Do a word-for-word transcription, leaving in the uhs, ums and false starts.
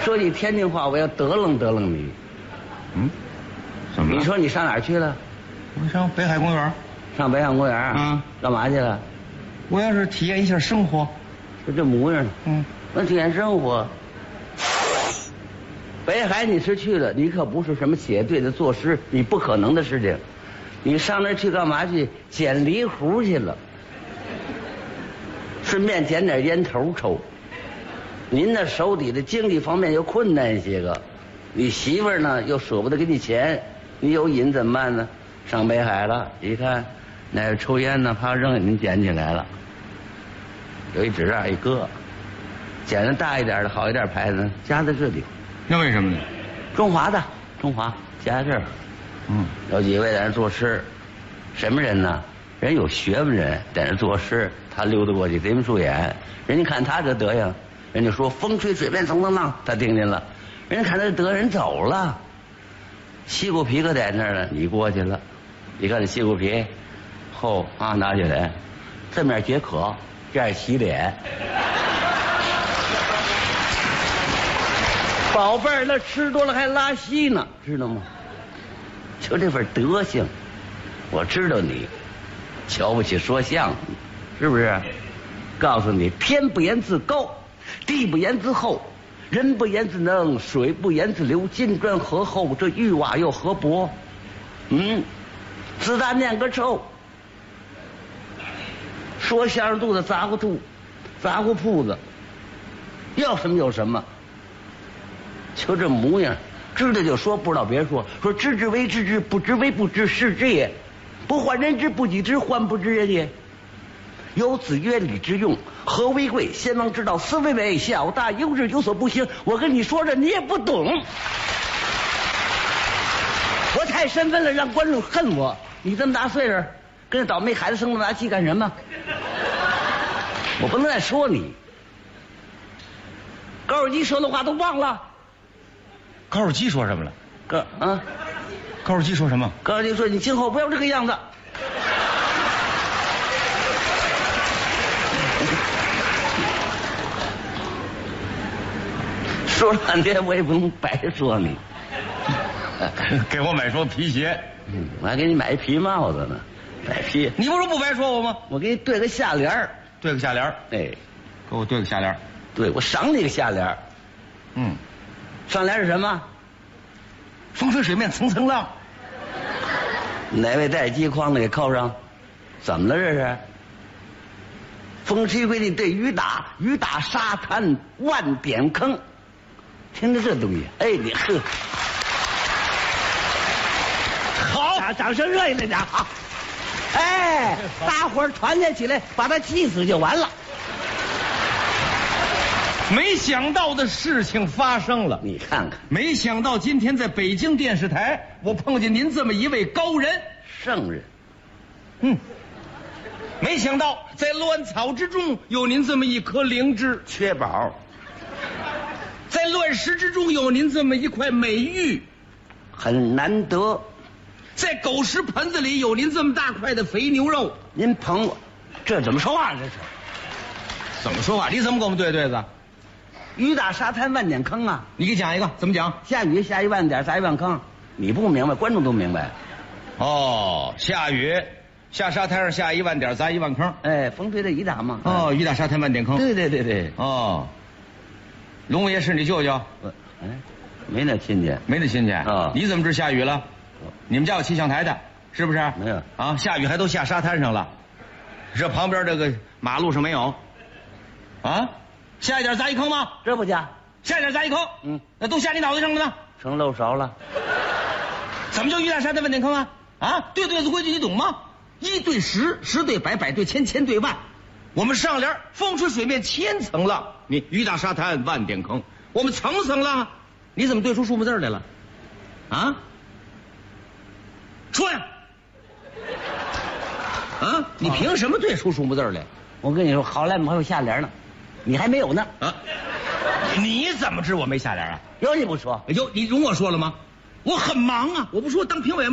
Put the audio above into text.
说句天津话，我要得楞得楞你。 嗯，怎么了？ 你说你上哪儿去了？ 我上北海公园。 上北海公园啊？ 干嘛去了？ 我要是体验一下生活。 就这模样。 嗯。 那体验生活。北海你是去了，你可不是什么写对的作诗，你不可能的事情。你上那儿去干嘛去？捡梨核去了，顺便捡点烟头抽。您那手底的经济方面又困难一些个，你媳妇儿呢又舍不得给你钱，你有瘾怎么办呢？上北海了，一看哪个抽烟呢，啪扔给您捡起来了，有一纸啊一搁，捡的大一点的好一点牌子夹在这里。 那为什么呢？ 中华的，中华夹在这儿。 嗯， 有几位在那作诗，什么人呢？人有学问人在那作诗，他溜达过去贼眉鼠眼，人家看他这德行，人家说风吹水面蹭蹭浪，他听见了，人家看他这德人走了，西瓜皮搁在那儿了，你过去了，你看这西瓜皮后啊拿起来，这面解渴，这样洗脸。宝贝儿，那吃多了还拉稀呢，知道吗？就这份德行，我知道你瞧不起说相声，是不是？告诉你，天不言自高，地不言自厚，人不言自能，水不言自流，金砖何厚，这玉瓦又何薄？嗯，自打念个臭，说相声肚子砸过肚，砸过铺子，要什么有什么。就这模样，知道就说，不知道别说。说知之为知之，不知为不知，是知也。不患人之不己知，患不知人也。有子曰：“礼之用，和为贵。先王之道，斯为美。小大有日有所不行。”我跟你说着，你也不懂。我太身份了，让观众恨我。你这么大岁数，跟这倒霉孩子生那么大气干什么？我不能再说你。高尔基说的话都忘了。 高尔基说什么了？ 高啊， 高尔基说什么？ 高尔基说：“你今后不要这个样子。”说了半天，我也不能白说你。 给我买双皮鞋。 嗯，我还给你买一皮帽子呢，买皮。 你不是不白说我吗？ 我给你对个下联儿， 对个下联儿。 哎， 给我对个下联儿。 对，我赏你个下联儿。 嗯， 上联是什么？ 风吹水面层层浪。 哪位带机筐的给扣上？怎么了这是？风吹回地对雨打，雨打沙滩万点坑。听着这东西，哎，你呵， 好， 掌掌声热烈点好。哎，大伙儿团结起来，把他气死就完了。 没想到的事情发生了， 你看看， 没想到今天在北京电视台，我碰见您这么一位高人圣人。 嗯，没想到在乱草之中有您这么一颗灵芝， 缺宝； 在乱石之中有您这么一块美玉， 很难得； 在狗食盆子里有您这么大块的肥牛肉。 您捧我，这怎么说话？这是怎么说话？你怎么给我们对对子？ 雨打沙滩万点坑啊！ 你给讲一个，怎么讲？ 下雨下一万点，砸一万坑。你不明白，观众都明白。 哦，下雨下沙滩上下一万点，砸一万坑。 哎，风吹的雨打嘛。 哦，雨打沙滩万点坑。 对对对对。 哦，龙爷是你舅舅？ 哎，没那亲戚， 没那亲戚啊？ 你怎么知下雨了？你们家有气象台的，是不是？ 没有啊，下雨还都下沙滩上了，这旁边这个马路上没有？啊？下一点砸一坑吗？ 这不假。 下一点砸一坑？ 嗯， 那都下你脑袋上了呢。 成漏勺了。 怎么叫雨打沙滩万点坑啊？啊，对对子规矩你懂吗？一对十，十对百，百对千，千对万。我们上联风吹水面千层浪，你雨打沙滩万点坑。我们层层浪，你怎么对出数目字来了？啊？说呀！啊，你凭什么对出数目字来？ 我跟你说，好赖我还有下联呢，你还没有呢。 啊？你怎么知我没下联啊？ 有你不说？ 有你容我说了吗？我很忙啊，我不说当评委。